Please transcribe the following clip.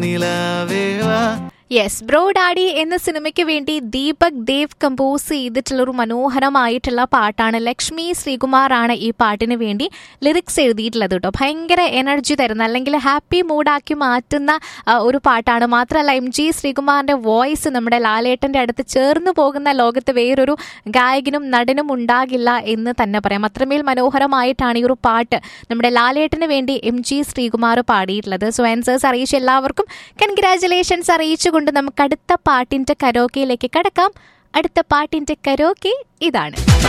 നിലാവേവാ. Yes, bro daddy എന്ന സിനിമയ്ക്ക് വേണ്ടി ദീപക് ദേവ് കമ്പോസ് ചെയ്തിട്ടുള്ള ഒരു മനോഹരമായിട്ടുള്ള പാട്ടാണ്. ലക്ഷ്മി ശ്രീകുമാർ ആണ് ഈ പാട്ടിന് വേണ്ടി ലിറിക്സ് എഴുതിയിട്ടുള്ളത് കേട്ടോ. ഭയങ്കര എനർജി തരുന്ന അല്ലെങ്കിൽ ഹാപ്പി മൂഡാക്കി മാറ്റുന്ന ഒരു പാട്ടാണ്. മാത്രമല്ല MG ശ്രീകുമാറിന്റെ വോയിസ് നമ്മുടെ ലാലേട്ടന്റെ അടുത്ത് ചേർന്ന് പോകുന്ന ലോകത്ത് വേറൊരു ഗായകനും നടനും ഉണ്ടാകില്ല എന്ന് തന്നെ പറയാം. അത്രമേൽ മനോഹരമായിട്ടാണ് ഈ ഒരു പാട്ട് നമ്മുടെ ലാലേട്ടന് വേണ്ടി MG ശ്രീകുമാർ പാടിയിട്ടുള്ളത്. സോ ആൻസേഴ്സ് അറിയിച്ച എല്ലാവർക്കും കൺഗ്രാജുലേഷൻസ് അറിയിച്ചു കൊണ്ട് നമുക്ക് അടുത്ത പാട്ടിന്റെ കരോക്കയിലേക്ക് കടക്കാം. അടുത്ത പാട്ടിന്റെ കരോക്കെ ഇതാണ്.